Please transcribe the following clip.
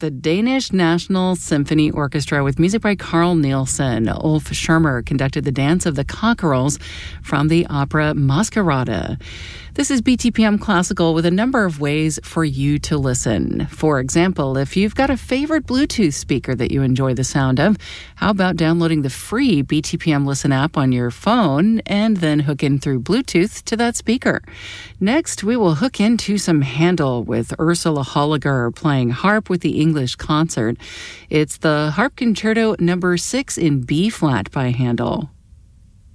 the Danish National Symphony Orchestra with music by Carl Nielsen. Ulf Schirmer conducted the Dance of the Cockerels from the opera Maskarada. This is BTPM Classical with a number of ways for you to listen. For example, if you've got a favorite Bluetooth speaker that you enjoy the sound of, how about downloading the free BTPM Listen app on your phone and then hook in through Bluetooth to that speaker? Next, we will hook into some Handel with Ursula Holliger playing harp with the English Concert. It's the Harp Concerto No. 6 in B-flat by Handel.